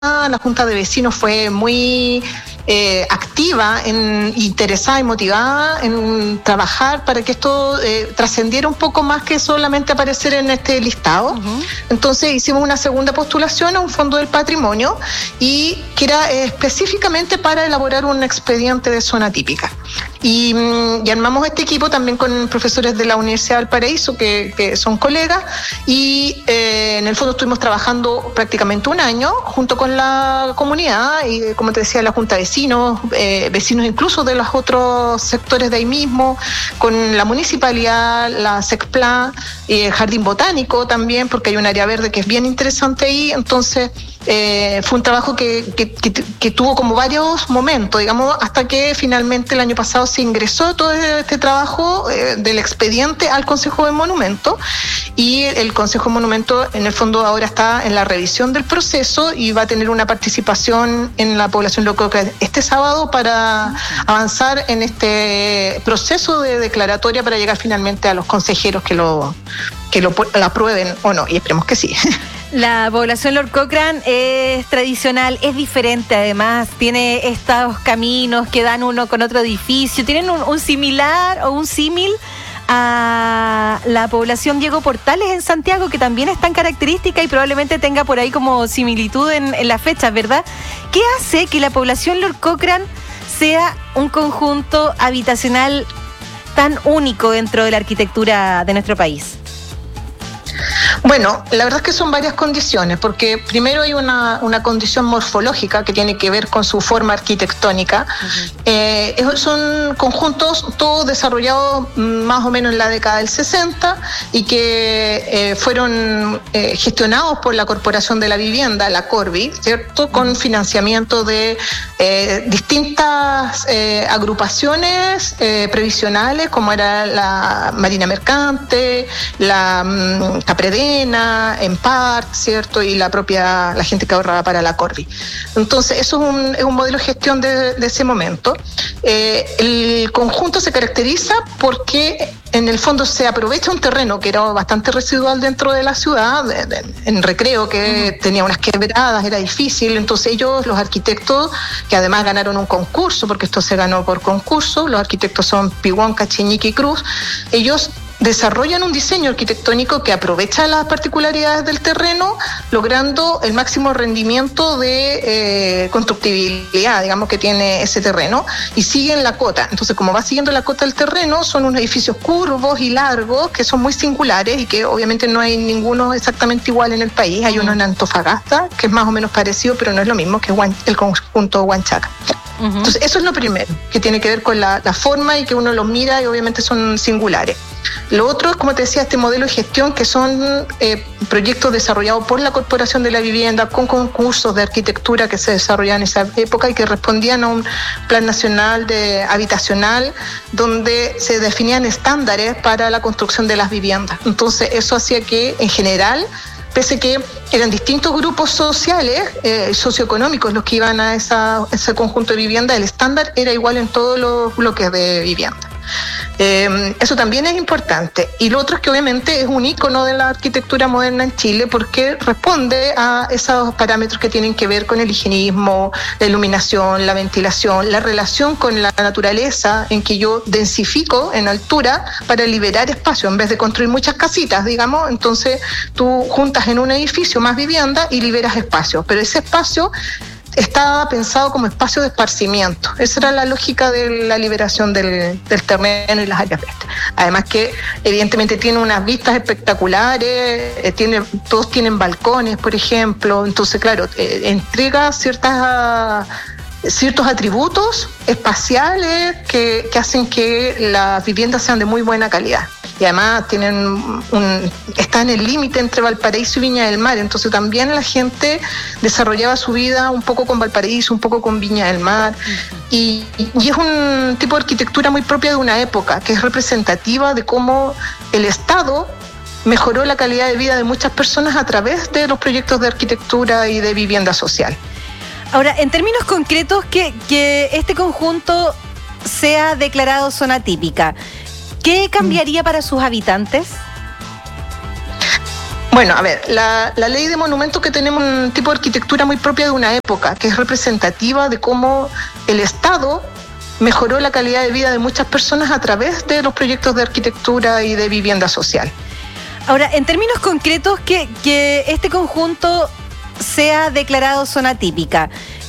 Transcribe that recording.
la Junta de Vecinos fue muy activa, interesada y motivada en trabajar para que esto trascendiera un poco más que solamente aparecer en este listado. Uh-huh. Entonces hicimos una segunda postulación a un fondo del patrimonio y que era específicamente para elaborar un expediente de zona típica. Y armamos este equipo también con profesores de la Universidad de Valparaíso que son colegas y en el fondo estuvimos trabajando prácticamente un año junto con la comunidad y, como te decía, la Junta de vecinos incluso de los otros sectores de ahí mismo, con la municipalidad, la SECPLA, el Jardín Botánico también, porque hay un área verde que es bien interesante ahí. Entonces fue un trabajo que tuvo como varios momentos, digamos, hasta que finalmente el año pasado se ingresó todo este trabajo del expediente al Consejo de Monumentos, y el Consejo de Monumentos en el fondo ahora está en la revisión del proceso y va a tener una participación en la población local este sábado para avanzar en este proceso de declaratoria para llegar finalmente a los consejeros que lo aprueben o no, y esperemos que sí. La población Lord Cochrane es tradicional, es diferente, además tiene estos caminos que dan uno con otro edificio, tienen un similar o un símil a la población Diego Portales en Santiago, que también es tan característica y probablemente tenga por ahí como similitud en las fechas, ¿verdad? ¿Qué hace que la población Lord Cochrane sea un conjunto habitacional tan único dentro de la arquitectura de nuestro país? Bueno, la verdad es que son varias condiciones, porque primero hay una condición morfológica que tiene que ver con su forma arquitectónica. Uh-huh. Son conjuntos todos desarrollados más o menos en la década del 60 y que fueron gestionados por la Corporación de la Vivienda, la Corvi, ¿cierto? Con financiamiento de distintas agrupaciones previsionales, como era la Marina Mercante, la Capredena, en PART, ¿cierto? Y la gente que ahorraba para la Corvi. Entonces, eso es un modelo de gestión de ese momento. El conjunto se caracteriza porque en el fondo se aprovecha un terreno que era bastante residual dentro de la ciudad, en Recreo, que tenía unas quebradas, era difícil. Entonces ellos, los arquitectos, que además ganaron un concurso, porque esto se ganó por concurso, los arquitectos son Piguón, Cachiñique y Cruz, ellos desarrollan un diseño arquitectónico que aprovecha las particularidades del terreno, logrando el máximo rendimiento de constructibilidad, digamos, que tiene ese terreno, y siguen la cota. Entonces, como va siguiendo la cota del terreno, son unos edificios curvos y largos que son muy singulares y que obviamente no hay ninguno exactamente igual en el país. Hay uno en Antofagasta, que es más o menos parecido, pero no es lo mismo que el conjunto Huanchaca. Uh-huh. Entonces, eso es lo primero, que tiene que ver con la forma y que uno los mira y obviamente son singulares. Lo otro es, como te decía, este modelo de gestión, que son proyectos desarrollados por la Corporación de la Vivienda con concursos de arquitectura que se desarrollaban en esa época y que respondían a un plan nacional habitacional donde se definían estándares para la construcción de las viviendas. Entonces, eso hacía que, en general, pese que eran distintos grupos sociales, socioeconómicos los que iban a ese conjunto de vivienda, el estándar era igual en todos los bloques de vivienda. Eso también es importante. Y lo otro es que obviamente es un ícono de la arquitectura moderna en Chile porque responde a esos parámetros que tienen que ver con el higienismo, la iluminación, la ventilación, la relación con la naturaleza, en que yo densifico en altura para liberar espacio en vez de construir muchas casitas, digamos. Entonces tú juntas en un edificio más vivienda y liberas espacio, pero ese espacio estaba pensado como espacio de esparcimiento. Esa era la lógica de la liberación del terreno y las áreas verdes. Además que evidentemente tiene unas vistas espectaculares, todos tienen balcones, por ejemplo. Entonces, claro, entrega ciertos atributos espaciales que hacen que las viviendas sean de muy buena calidad. Y además está en el límite entre Valparaíso y Viña del Mar, entonces también la gente desarrollaba su vida un poco con Valparaíso, un poco con Viña del Mar, y es un tipo de arquitectura muy propia de una época, que es representativa de cómo el Estado mejoró la calidad de vida de muchas personas a través de los proyectos de arquitectura y de vivienda social. Ahora, en términos concretos, que este conjunto sea declarado zona típica, ¿qué cambiaría para sus habitantes? Bueno, a ver, la ley de monumentos que tenemos un tipo de arquitectura muy propia de una época, que es representativa de cómo el Estado mejoró la calidad de vida de muchas personas a través de los proyectos de arquitectura y de vivienda social. Ahora, en términos concretos, que este conjunto sea declarado zona típica,